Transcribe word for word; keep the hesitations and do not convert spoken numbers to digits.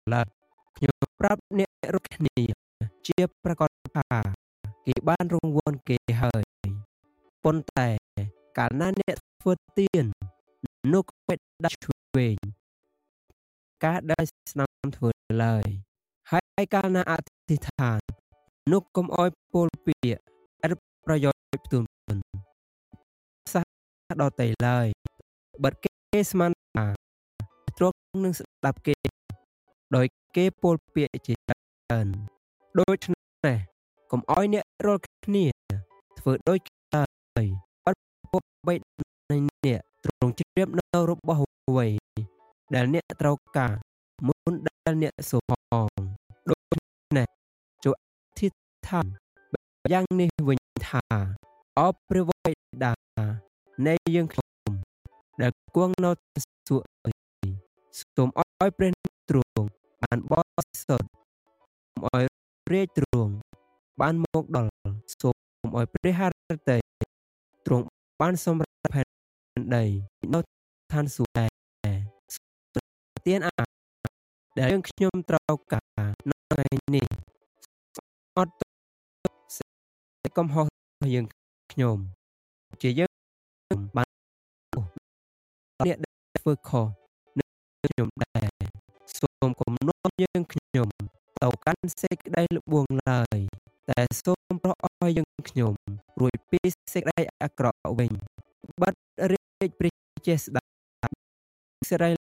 ឡើយខ្ញុំប្រាប់អ្នករត់គ្នាជាប្រកាសថាគេបានរង្វាន់គេហើយប៉ុន្តែកាលណាអ្នកធ្វើទៀននោះមិនដាច់ឆ្វេងការដែលស្នាមធ្វើឡើយហើយកាលណាអធិដ្ឋាននោះកុំអោយពលពាកអត់ប្រយោជន៍ផ្ទួនផ្ទួនសាដតៃឡើយបិទគេស្មានថាទ្រង់នឹងស្ដាប់គេដោយគេពលពាកជាច្រើនដូច្នេះកុំអោយអ្នករាល់គ្នាធ្វើដូចឡើយអត់ពុកបីនៃអ្នកទ្រង់ជ្រាបនៅរបស់អ្វីដែលអ្នកត្រូវការមុនដែលអ្នកសូមផងដូច្នេះចូលអធិដ្ឋានយ៉ាងនេះវិញថាអបព្រះវេដានៃយើងខ្ញុំដែលគង់នៅសួគ៌សូមអោយព្រះទ្រង់បានបរិសុទ្ធសូមអោយរាជទ្រង់បានមកដល់សូមអោយព្រះハរតីទ្រង់បានសម្រាប់ផែនដីនៅឋានសួគ៌ដែរទានអាដែលយើងខ្ញុំត្រូវការនៅថ្ងៃនេះអត់សេចកំហុសយើងខ្ញុំជាយើងបានអ្នកធ្វើខុសនឹងខ្ញុំដែរសូមគំនុំយើងខ្ញុំទៅកាន់សេចក្តីល្បួងឡើយតែសូមប្រោះឲ្យយើងខ្ញុំរួចពីសេចក្តីអាក្រក់វិញបាត់រាជព្រះជាស្ដាប់សេរី